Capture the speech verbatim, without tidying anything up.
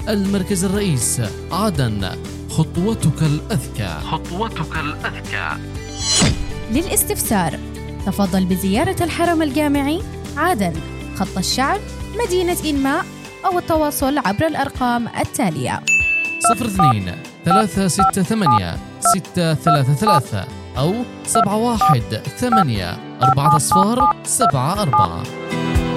المركز الرئيس عدن، خطوتك الأذكى. خطوتك الأذكى. للاستفسار تفضل بزيارة الحرم الجامعي عدن، خط الشعب، مدينة إنماء، أو التواصل عبر الأرقام التالية: صفر اثنين ثلاثة ستة ثمانية ستة ثلاثة ثلاثة أو سبعة واحد ثمانية أربعة أصفار سبعة أربعة.